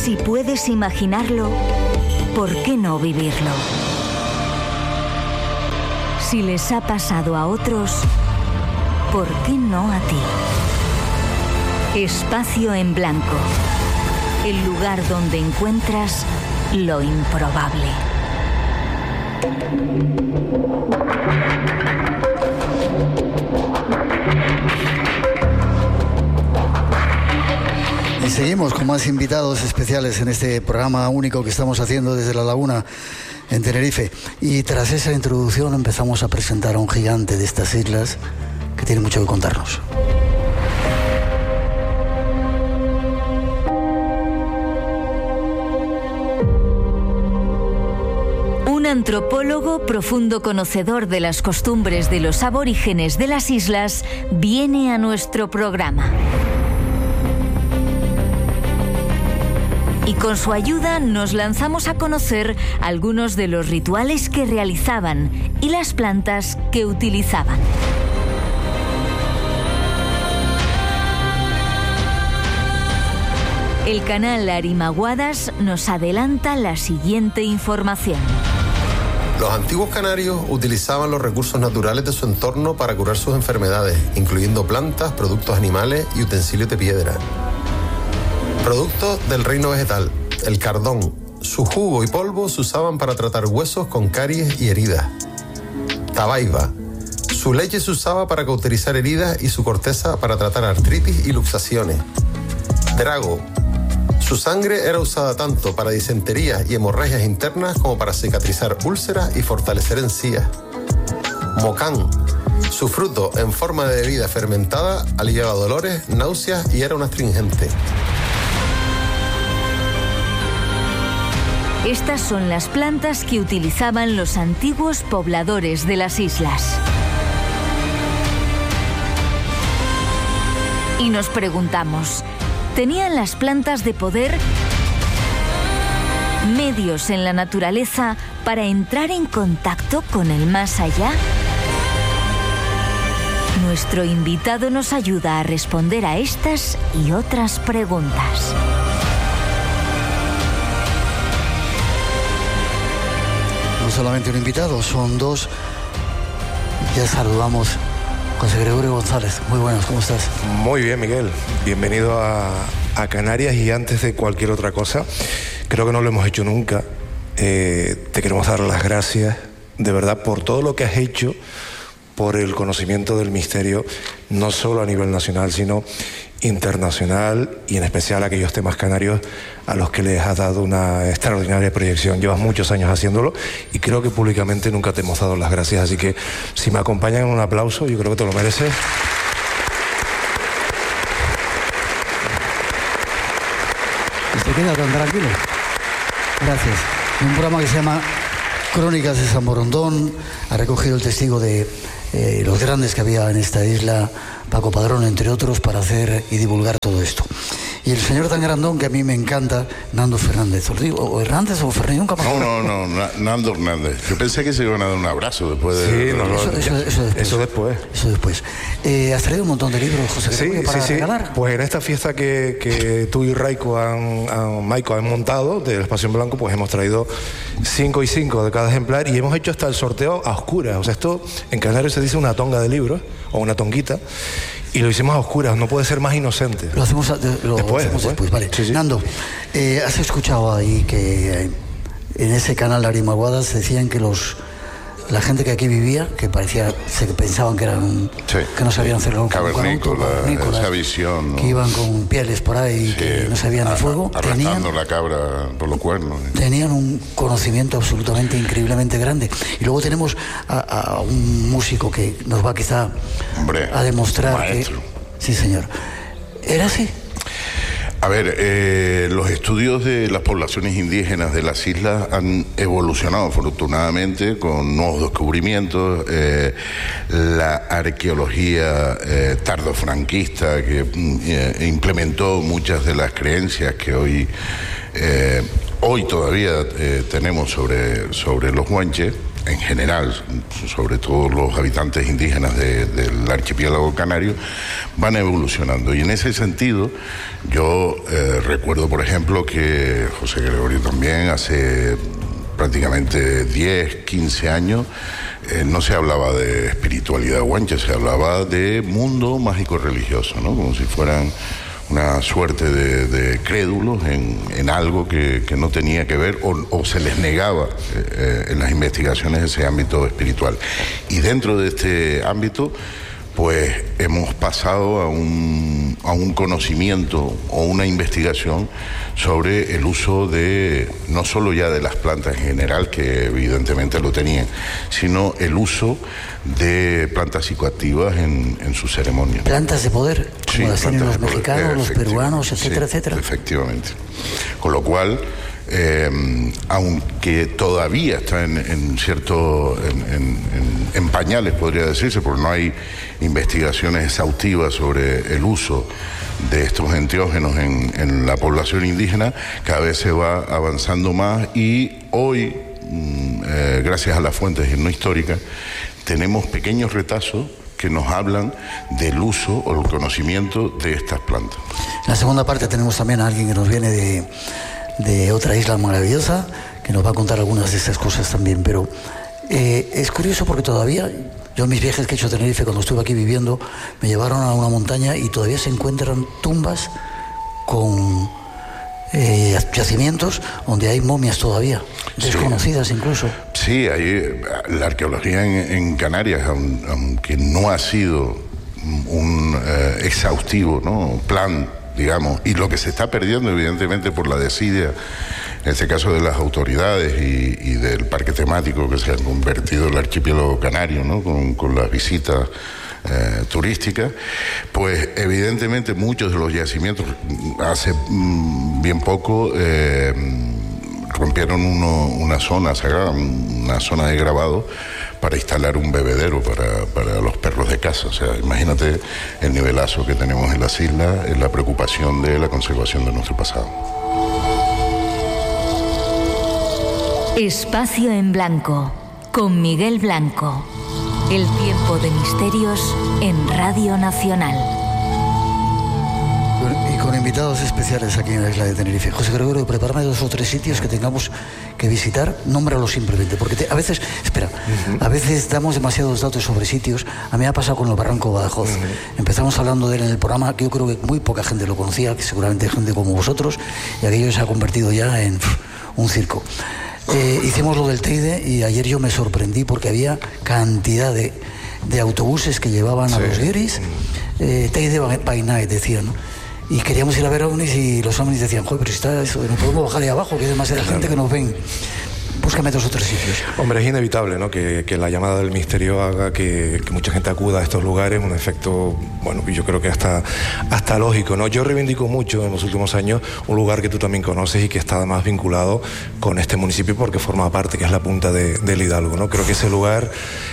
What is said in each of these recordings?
Si puedes imaginarlo, ¿por qué no vivirlo? Si les ha pasado a otros, ¿por qué no a ti? Espacio en Blanco. El lugar donde encuentras lo improbable. Y seguimos con más invitados especiales en este programa único que estamos haciendo desde La Laguna, en Tenerife. Y tras esa introducción empezamos a presentar a un gigante de estas islas que tiene mucho que contarnos. Un antropólogo profundo conocedor de las costumbres de los aborígenes de las islas viene a nuestro programa. Y con su ayuda nos lanzamos a conocer algunos de los rituales que realizaban y las plantas que utilizaban. El canal Arimaguadas nos adelanta la siguiente información. Los antiguos canarios utilizaban los recursos naturales de su entorno para curar sus enfermedades, incluyendo plantas, productos animales y utensilios de piedra. Productos del reino vegetal, el cardón. Su jugo y polvo se usaban para tratar huesos con caries y heridas. Tabaiba. Su leche se usaba para cauterizar heridas y su corteza para tratar artritis y luxaciones. Drago. Su sangre era usada tanto para disentería y hemorragias internas como para cicatrizar úlceras y fortalecer encías. Mocán. Su fruto, en forma de bebida fermentada, aliviaba dolores, náuseas y era un astringente. Estas son las plantas que utilizaban los antiguos pobladores de las islas. Y nos preguntamos, ¿tenían las plantas de poder medios en la naturaleza para entrar en contacto con el más allá? Nuestro invitado nos ayuda a responder a estas y otras preguntas. No solamente un invitado, son dos. Ya saludamos a José Gregorio González. Muy buenas, ¿cómo estás? Muy bien, Miguel. Bienvenido a Canarias, y antes de cualquier otra cosa, creo que no lo hemos hecho nunca. Te queremos dar las gracias, de verdad, por todo lo que has hecho, por el conocimiento del misterio, no solo a nivel nacional, sino internacional, y en especial aquellos temas canarios a los que les has dado una extraordinaria proyección. Llevas muchos años haciéndolo y creo que públicamente nunca te hemos dado las gracias, así que si me acompañan en un aplauso, yo creo que te lo mereces. ¿Se queda tan tranquilo? Gracias. Un programa que se llama Crónicas de San Borondón ha recogido el testigo de los grandes que había en esta isla, Paco Padrón, entre otros, para hacer y divulgar todo esto. Y el señor tan grandón que a mí me encanta, Nando Fernández. ¿Os digo, o Hernández o Fernández? Nunca más. No, Nando Hernández. Yo pensé que se iban a dar un abrazo después de... Sí, eso después. Eso después. ¿Has traído un montón de libros, José Gregorio, para regalar? Pues en esta fiesta que tú y Maiko han montado del Espacio en Blanco, pues hemos traído 5 y 5 de cada ejemplar, y hemos hecho hasta el sorteo a oscuras. O sea, esto en Canarias se dice una tonga de libros, o una tonguita, y lo hicimos a oscuras. No puede ser más inocente. Lo hacemos después. Vale. Sí. Nando, ¿has escuchado ahí que en ese canal Arimaguadas decían que la gente que aquí vivía, que pensaban que eran que no sabían hacerlo con cavernícola, esa visión, ¿no? Que iban con pieles por ahí, que no sabían de fuego, arrastrando la cabra por los cuernos. Tenían un conocimiento absolutamente increíblemente grande. Y luego tenemos a un músico que nos va quizá a demostrar maestro. Que sí, señor. ¿Era así? A ver, los estudios de las poblaciones indígenas de las islas han evolucionado afortunadamente con nuevos descubrimientos. La arqueología tardofranquista que implementó muchas de las creencias que hoy todavía tenemos sobre los guanches. en general, sobre todo los habitantes indígenas del archipiélago canario, van evolucionando. Y en ese sentido, yo recuerdo, por ejemplo, que José Gregorio también hace prácticamente 10, 15 años, no se hablaba de espiritualidad guanche, se hablaba de mundo mágico-religioso, ¿no? Como si fueran una suerte de crédulos en algo que no tenía que ver o se les negaba en las investigaciones ese ámbito espiritual. Y dentro de este ámbito, pues hemos pasado a un conocimiento o una investigación sobre el uso de, no solo ya de las plantas en general, que evidentemente lo tenían, sino el uso de plantas psicoactivas en sus ceremonias. Plantas de poder, como sí, las tienen los mexicanos, los peruanos, etcétera, sí, etcétera. Efectivamente. Con lo cual, aunque todavía está en pañales, podría decirse, porque no hay investigaciones exhaustivas sobre el uso de estos enteógenos en la población indígena, cada vez se va avanzando más y hoy, gracias a las fuentes no históricas, tenemos pequeños retazos que nos hablan del uso o el conocimiento de estas plantas. En la segunda parte tenemos también a alguien que nos viene de otra isla maravillosa, que nos va a contar algunas de estas cosas también, pero es curioso porque todavía, yo en mis viajes que he hecho a Tenerife, cuando estuve aquí viviendo, me llevaron a una montaña y todavía se encuentran tumbas con yacimientos donde hay momias todavía, desconocidas incluso. Sí, hay la arqueología en Canarias, aunque no ha sido un exhaustivo, ¿no?, plan, digamos, y lo que se está perdiendo evidentemente por la desidia, en este caso de las autoridades y del parque temático que se ha convertido en el archipiélago canario, ¿no?, con las visitas turísticas, pues evidentemente muchos de los yacimientos hace bien poco rompieron una zona sagrada, una zona de grabado para instalar un bebedero para los perros de casa. O sea, imagínate el nivelazo que tenemos en las islas, en la preocupación de la conservación de nuestro pasado. Espacio en Blanco, con Miguel Blanco. El tiempo de misterios en Radio Nacional. Y con invitados especiales aquí en la isla de Tenerife. José Gregorio, prepárame 2 o 3 sitios que tengamos que visitar. Nómbralos simplemente, porque a veces, a veces damos demasiados datos sobre sitios. A mí me ha pasado con el Barranco Badajoz. Empezamos hablando de él en el programa, que yo creo que muy poca gente lo conocía, que seguramente hay gente como vosotros, y aquello se ha convertido ya en un circo. Hicimos lo del Teide y ayer yo me sorprendí porque había cantidad de autobuses que llevaban a los guiris, Teide by night decían, ¿no? Y queríamos ir a ver ovnis y los ovnis decían, joder, pero si está eso, no podemos bajar ahí abajo, que hay demasiada gente que nos ven. Búscame 2 o 3 sitios. Hombre, es inevitable, ¿no?, que la llamada del misterio haga que mucha gente acuda a estos lugares, un efecto, bueno, yo creo que hasta lógico, ¿no? Yo reivindico mucho en los últimos años un lugar que tú también conoces y que está además vinculado con este municipio porque forma parte, que es la punta del Hidalgo, ¿no? Creo que ese lugar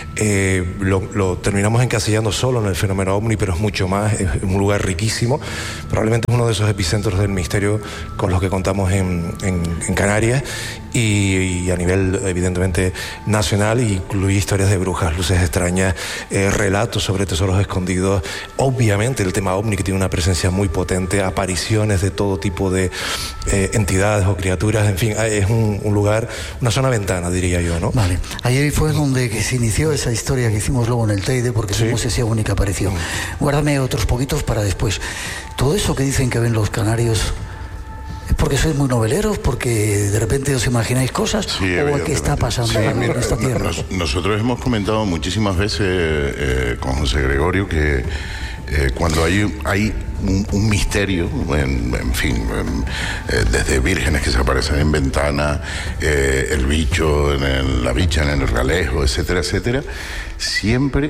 lo terminamos encasillando solo en el fenómeno ovni, pero es mucho más, es un lugar riquísimo, probablemente es uno de esos epicentros del misterio con los que contamos en Canarias y a nivel evidentemente nacional, incluye historias de brujas, luces extrañas, relatos sobre tesoros escondidos, obviamente el tema ovni, que tiene una presencia muy potente, apariciones de todo tipo de entidades o criaturas, en fin, es un lugar, una zona ventana, diría yo, ¿no? Vale, ayer fue donde se inició esa historia que hicimos luego en el Teide, porque somos ese única aparición. Guárdame otros poquitos para después. Todo eso que dicen que ven los canarios, ¿es porque sois muy noveleros? ¿Porque de repente os imagináis cosas? Sí, ¿O qué está pasando en esta tierra? Nosotros hemos comentado muchísimas veces con José Gregorio que cuando hay un misterio, en fin, desde vírgenes que se aparecen en ventana, el bicho, la bicha en el ralejo, etcétera, etcétera, siempre,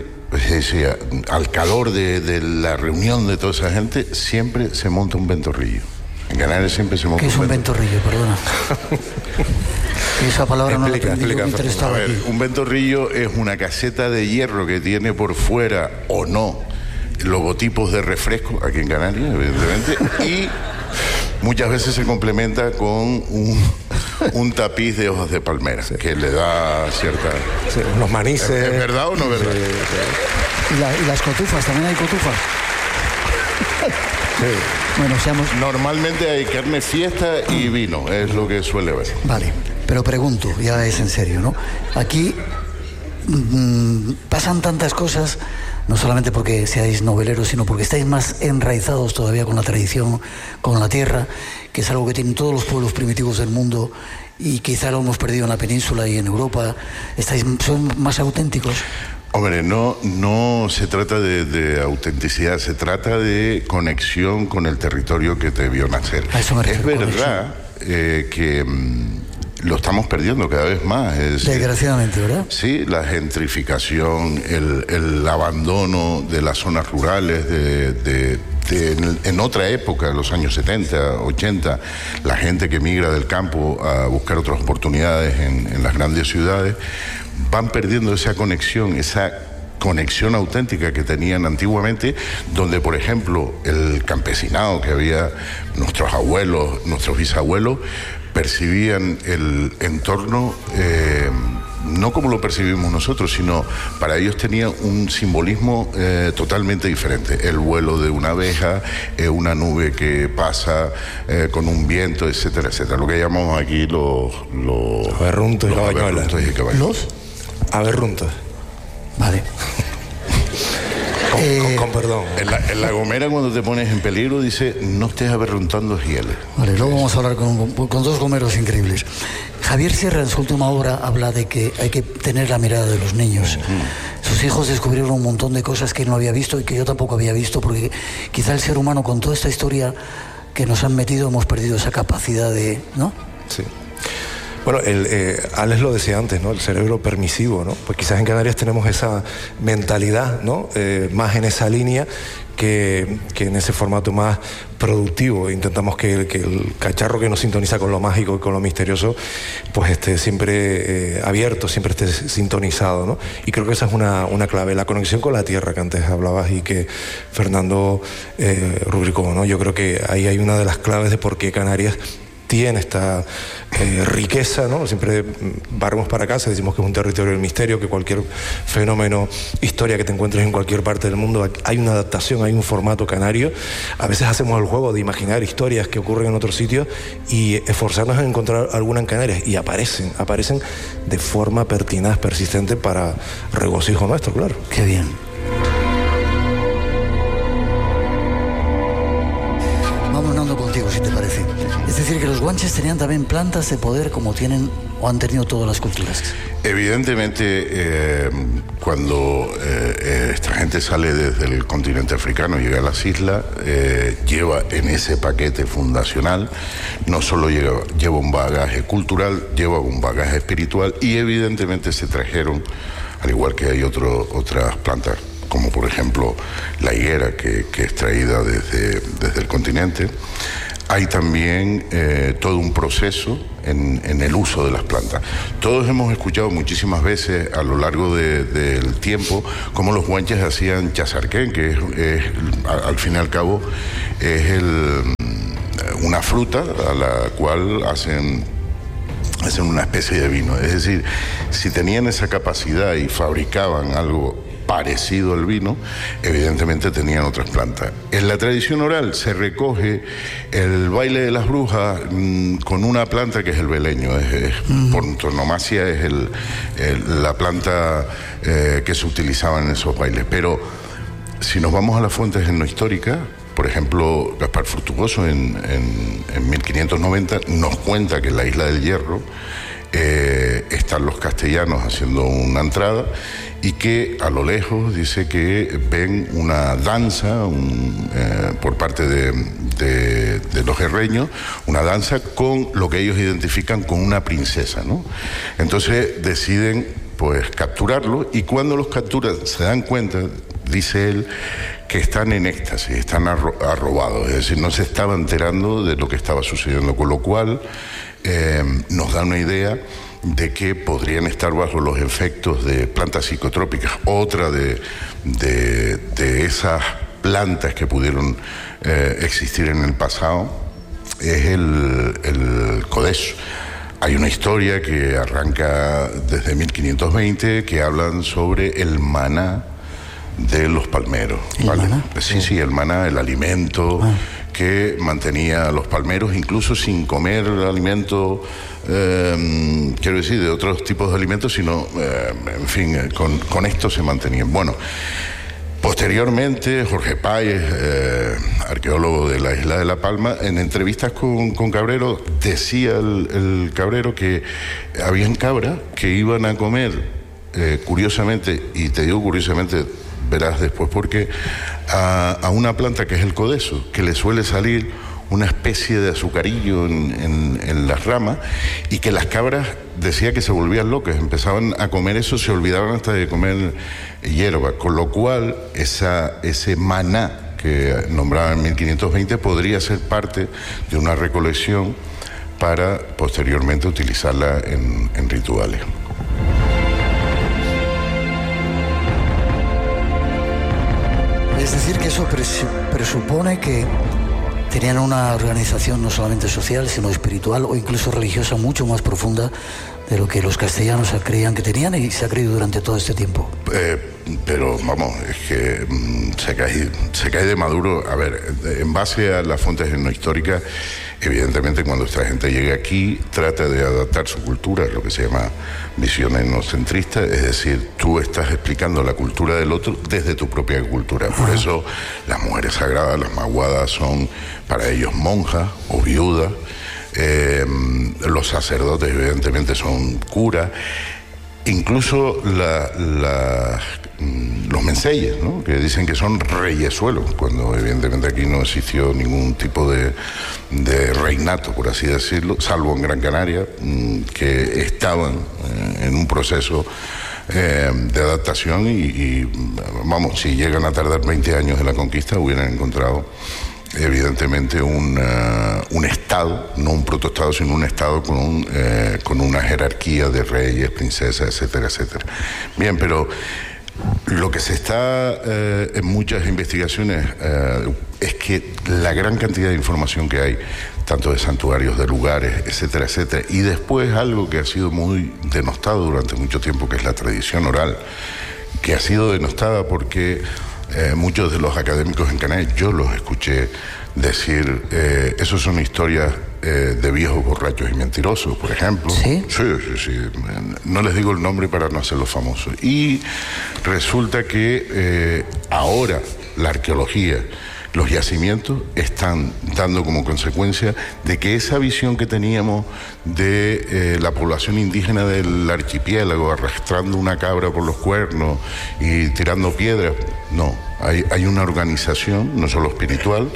al calor de la reunión de toda esa gente, siempre se monta un ventorrillo. En Canarias siempre se monta. ¿Qué es un ventorrillo? Perdona. Esa palabra no la entendí, yo me interesaba aquí. Un ventorrillo es una caseta de hierro que tiene por fuera o no logotipos de refresco, aquí en Canarias, evidentemente, y muchas veces se complementa con un tapiz de hojas de palmera, que le da cierta... Sí, unos manices. ¿Es verdad o no verdad? Y las cotufas, también hay cotufas. Sí. Bueno, seamos... Normalmente hay carne, fiesta y vino, es lo que suele haber. Vale, pero pregunto, ya es en serio, ¿no? Aquí pasan tantas cosas, no solamente porque seáis noveleros, sino porque estáis más enraizados todavía con la tradición, con la tierra, que es algo que tienen todos los pueblos primitivos del mundo y quizá lo hemos perdido en la península y en Europa. ¿Son más auténticos? Hombre, no se trata de autenticidad, se trata de conexión con el territorio que te vio nacer. A eso me refiero, es verdad que lo estamos perdiendo cada vez más. Desgraciadamente, ¿verdad? Sí, la gentrificación, el abandono de las zonas rurales, en otra época, en los años 70, 80, la gente que migra del campo a buscar otras oportunidades en las grandes ciudades, van perdiendo esa conexión auténtica que tenían antiguamente, donde, por ejemplo, el campesinado que había, nuestros abuelos, nuestros bisabuelos, percibían el entorno no como lo percibimos nosotros, sino para ellos tenía un simbolismo totalmente diferente. El vuelo de una abeja, una nube que pasa con un viento, etcétera, etcétera. Lo que llamamos aquí los aberruntos y cabañuelas. ¿Los? Aberruntos. Vale. Con perdón. En la Gomera, cuando te pones en peligro, dice: no estés aberruntando hieles. Vale, luego vamos a hablar con dos gomeros increíbles. Javier Sierra, en su última obra, habla de que hay que tener la mirada de los niños. Sus hijos descubrieron un montón de cosas que él no había visto y que yo tampoco había visto, porque quizá el ser humano, con toda esta historia que nos han metido, hemos perdido esa capacidad de... ¿no? Sí. Bueno, Alex lo decía antes, ¿no? El cerebro permisivo, ¿no? Pues quizás en Canarias tenemos esa mentalidad, ¿no? Más en esa línea que en ese formato más productivo. Intentamos que el cacharro que nos sintoniza con lo mágico y con lo misterioso, pues esté siempre abierto, siempre esté sintonizado, ¿no? Y creo que esa es una clave, la conexión con la tierra que antes hablabas y que Fernando rubricó, ¿no? Yo creo que ahí hay una de las claves de por qué Canarias tiene esta riqueza, ¿no? Siempre barremos para casa, decimos que es un territorio del misterio, que cualquier fenómeno, historia que te encuentres en cualquier parte del mundo, hay una adaptación, hay un formato canario. A veces hacemos el juego de imaginar historias que ocurren en otros sitios y esforzarnos en encontrar alguna en Canarias, y aparecen de forma pertinaz, persistente, para regocijo nuestro, claro. Qué bien. Vamos andando contigo, si te parece. Es decir, que los guanches tenían también plantas de poder como tienen o han tenido todas las culturas. Evidentemente, cuando esta gente sale desde el continente africano, llega a las islas, lleva en ese paquete fundacional, no solo lleva un bagaje cultural, lleva un bagaje espiritual, y evidentemente se trajeron, al igual que hay otras plantas, como por ejemplo la higuera, que es traída desde el continente. Hay también todo un proceso en el uso de las plantas. Todos hemos escuchado muchísimas veces a lo largo del tiempo cómo los guanches hacían chazarquén, que es al fin y al cabo es una fruta a la cual hacen una especie de vino. Es decir, si tenían esa capacidad y fabricaban algo parecido al vino, evidentemente tenían otras plantas. En la tradición oral se recoge el baile de las brujas con una planta que es el beleño. Por antonomasia es la planta que se utilizaba en esos bailes. Pero si nos vamos a las fuentes etnohistóricas, por ejemplo, Gaspar Fructuoso en 1590 nos cuenta que en la isla del Hierro están los castellanos haciendo una entrada, y que a lo lejos dice que ven una danza por parte de los herreños, una danza con lo que ellos identifican con una princesa, ¿no? Entonces deciden pues capturarlo, y cuando los capturan se dan cuenta, dice él, que están en éxtasis, están arrobados, es decir, no se estaba enterando de lo que estaba sucediendo, con lo cual nos da una idea de que podrían estar bajo los efectos de plantas psicotrópicas. Otra de esas plantas que pudieron existir en el pasado es el codeso. Hay una historia que arranca desde 1520 que hablan sobre el maná de los palmeros. ¿Vale? ¿El maná? Sí, el maná, el alimento que mantenía a los palmeros, incluso sin comer alimento, quiero decir, de otros tipos de alimentos, sino, en fin, con esto se mantenían. Bueno, posteriormente, Jorge Páez, arqueólogo de la isla de La Palma, en entrevistas con Cabrero, decía el Cabrero que habían cabras que iban a comer, curiosamente, y te digo curiosamente, verás después porque, a una planta que es el codeso, que le suele salir una especie de azucarillo en las ramas, y que las cabras, decía que se volvían locas, empezaban a comer eso, se olvidaban hasta de comer hierba, con lo cual ese maná que nombraba en 1520 podría ser parte de una recolección para posteriormente utilizarla en rituales. Es decir, que eso presupone que tenían una organización no solamente social, sino espiritual o incluso religiosa mucho más profunda de lo que los castellanos creían que tenían y se ha creído durante todo este tiempo. Pero vamos, es que se cae de maduro. A ver, en base a las fuentes etnohistóricas, evidentemente cuando esta gente llega aquí trata de adaptar su cultura, lo que se llama visión etnocentrista, es decir, tú estás explicando la cultura del otro desde tu propia cultura. Por eso las mujeres sagradas, las maguadas, son para ellos monjas o viudas. Los sacerdotes evidentemente son curas, incluso los menseyes, ¿no?, que dicen que son reyesuelos, cuando evidentemente aquí no existió ningún tipo de reinato, por así decirlo, salvo en Gran Canaria, que estaban en un proceso de adaptación y vamos, si llegan a tardar 20 años de la conquista hubieran encontrado evidentemente un estado, no un protoestado, sino un estado con una jerarquía de reyes, princesas, etcétera, etcétera. Bien, pero lo que se está en muchas investigaciones es que la gran cantidad de información que hay, tanto de santuarios, de lugares, etcétera, etcétera, y después algo que ha sido muy denostado durante mucho tiempo, que es la tradición oral, que ha sido denostada porque muchos de los académicos en Canarias, yo los escuché decir, esos son historias de viejos borrachos y mentirosos, por ejemplo. ¿Sí? Sí. No les digo el nombre para no hacerlos famosos. Y resulta que ahora la arqueología, los yacimientos están dando como consecuencia de que esa visión que teníamos de la población indígena del archipiélago arrastrando una cabra por los cuernos y tirando piedras, no, hay una organización, no solo espiritual,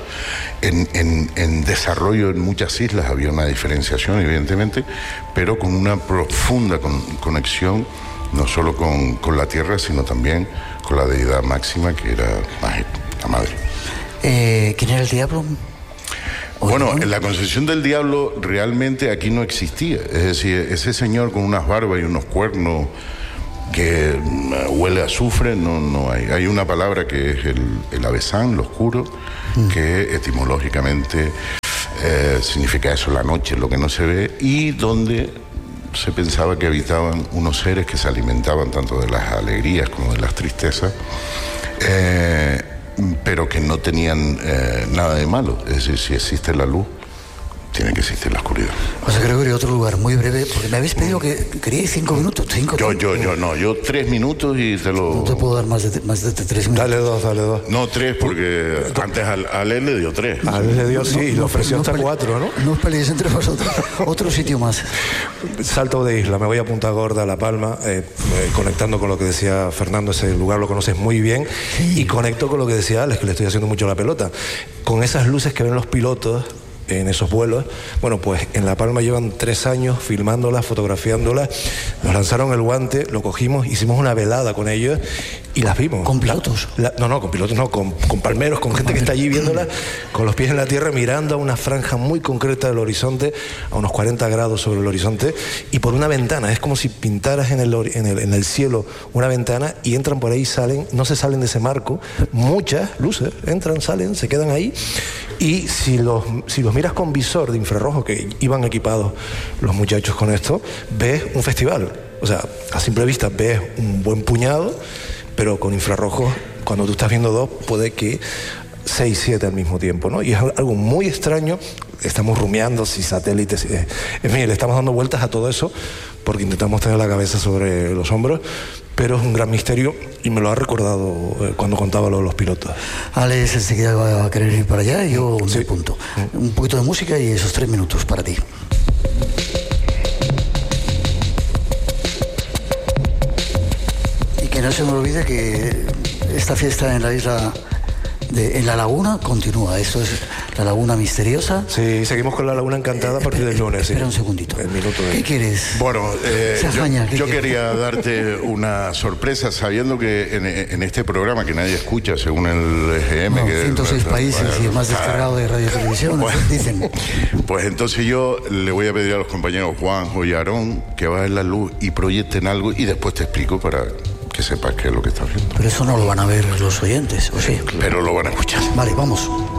en desarrollo en muchas islas había una diferenciación evidentemente, pero con una profunda conexión no solo con la tierra, sino también con la deidad máxima que era la madre. ¿Quién era el diablo? Bueno, la concepción del diablo realmente aquí no existía. Es decir, ese señor con unas barbas y unos cuernos que huele a azufre, no hay. Hay una palabra que es el avesán, lo oscuro, que etimológicamente significa eso, la noche, lo que no se ve, y donde se pensaba que habitaban unos seres que se alimentaban tanto de las alegrías como de las tristezas, pero que no tenían nada de malo. Es decir, si existe la luz, tiene que existir la oscuridad. José Gregorio, otro lugar muy breve, porque me habéis pedido que queríais 5 minutos. Yo 3 minutos y te lo... No te puedo dar más de 3 minutos. Dale dos. No, 3, porque antes al él le dio 3. A él le dio, sí, y le ofreció hasta 4, ¿no? No os peleéis entre vosotros. Otro sitio más. Salto de isla, me voy a Punta Gorda, La Palma, conectando con lo que decía Fernando, ese lugar lo conoces muy bien, sí. Y conecto con lo que decía Alex, que le estoy haciendo mucho la pelota. Con esas luces que ven los pilotos en esos vuelos, bueno, pues en La Palma llevan 3 años filmándolas, fotografiándolas, nos lanzaron el guante, lo cogimos, hicimos una velada con ellos y las vimos. ¿Con pilotos? No, con pilotos no, con palmeros, con gente que está allí viéndolas, con los pies en la tierra, mirando a una franja muy concreta del horizonte, a unos 40 grados sobre el horizonte, y por una ventana, es como si pintaras en el cielo una ventana y entran por ahí, salen, no se salen de ese marco, muchas luces, entran, salen, se quedan ahí. Y si los miras con visor de infrarrojo, que iban equipados los muchachos con esto, ves un festival. O sea, a simple vista ves un buen puñado, pero con infrarrojos, cuando tú estás viendo dos, puede que 6, 7 al mismo tiempo, ¿no? Y es algo muy extraño. Estamos rumiando si satélites... en fin, le estamos dando vueltas a todo eso porque intentamos tener la cabeza sobre los hombros, pero es un gran misterio y me lo ha recordado cuando contaba lo de los pilotos. Alex enseguida va a querer ir para allá y yo me apunto. Un poquito de música y esos 3 minutos para ti. Y que no se me olvide que esta fiesta en la isla... en la laguna continúa. Esto es la laguna misteriosa. Sí, seguimos con la laguna encantada a partir del lunes. Espera un segundito. ¿Qué quieres? Bueno, yo ¿qué quería darte una sorpresa, sabiendo que en este programa que nadie escucha, según el EGM... 106 países y el más descargado de radio y televisión, dicen. Pues entonces yo le voy a pedir a los compañeros Juanjo y Aarón que bajen la luz y proyecten algo y después te explico para... que sepas qué es lo que estás viendo. Pero eso no lo van a ver los oyentes, ¿o sí? Pero lo van a escuchar. Vale, vamos.